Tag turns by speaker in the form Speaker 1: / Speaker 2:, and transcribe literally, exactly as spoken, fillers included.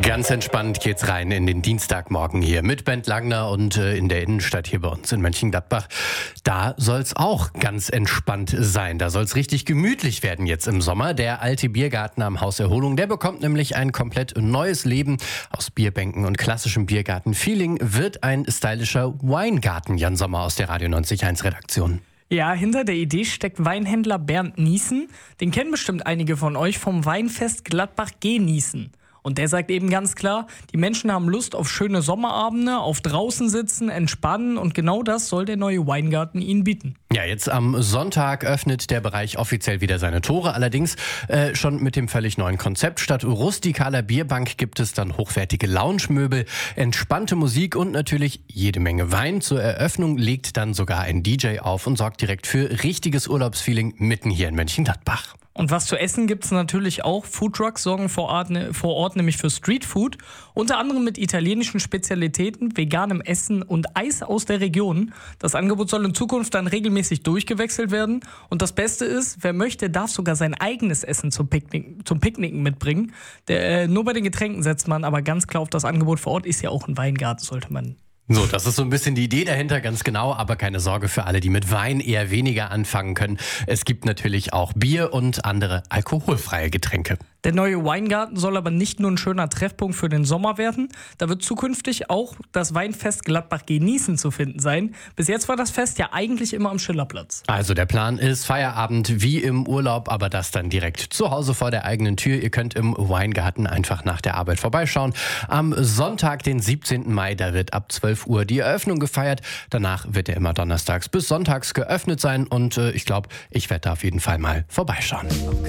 Speaker 1: Ganz entspannt geht's rein in den Dienstagmorgen hier mit Bent Langner und äh, in der Innenstadt hier bei uns in Mönchengladbach. Da soll's auch ganz entspannt sein. Da soll's richtig gemütlich werden jetzt im Sommer. Der alte Biergarten am Haus Erholung, der bekommt nämlich ein komplett neues Leben. Aus Bierbänken und klassischem Biergarten-Feeling wird ein stylischer Weingarten. Jan Sommer aus der Radio neunzig Komma eins Redaktion.
Speaker 2: Ja, hinter der Idee steckt Weinhändler Bernd Niesen. Den kennen bestimmt einige von euch vom Weinfest Gladbach-Genießen. Und der sagt eben ganz klar, die Menschen haben Lust auf schöne Sommerabende, auf draußen sitzen, entspannen und genau das soll der neue Weingarten ihnen bieten.
Speaker 1: Ja, jetzt am Sonntag öffnet der Bereich offiziell wieder seine Tore, allerdings äh, schon mit dem völlig neuen Konzept. Statt rustikaler Bierbank gibt es dann hochwertige Lounge-Möbel, entspannte Musik und natürlich jede Menge Wein. Zur Eröffnung legt dann sogar ein D J auf und sorgt direkt für richtiges Urlaubsfeeling mitten hier in Mönchengladbach.
Speaker 2: Und was zu essen gibt es natürlich auch. Foodtrucks sorgen vor Ort, ne, vor Ort nämlich für Streetfood. Unter anderem mit italienischen Spezialitäten, veganem Essen und Eis aus der Region. Das Angebot soll in Zukunft dann regelmäßig durchgewechselt werden. Und das Beste ist, wer möchte, darf sogar sein eigenes Essen zum, Picknick, zum Picknicken mitbringen. Der, äh, nur bei den Getränken setzt man aber ganz klar auf das Angebot vor Ort. Ist ja auch ein Weingarten, sollte man.
Speaker 1: So, das ist so ein bisschen die Idee dahinter, ganz genau, aber keine Sorge für alle, die mit Wein eher weniger anfangen können. Es gibt natürlich auch Bier und andere alkoholfreie Getränke.
Speaker 2: Der neue Weingarten soll aber nicht nur ein schöner Treffpunkt für den Sommer werden. Da wird zukünftig auch das Weinfest Gladbach-Genießen zu finden sein. Bis jetzt war das Fest ja eigentlich immer am Schillerplatz.
Speaker 1: Also der Plan ist Feierabend wie im Urlaub, aber das dann direkt zu Hause vor der eigenen Tür. Ihr könnt im Weingarten einfach nach der Arbeit vorbeischauen. Am Sonntag, den siebzehnten Mai, da wird ab zwölf Uhr die Eröffnung gefeiert. Danach wird er immer donnerstags bis sonntags geöffnet sein und äh, ich glaube, ich werde da auf jeden Fall mal vorbeischauen.